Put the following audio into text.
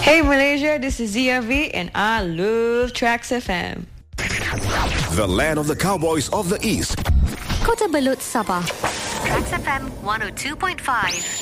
Hey Malaysia, this is Zia V and I love Trax FM. The land of the cowboys of the East. Kota Belud, Sabah. Trax FM 102.5.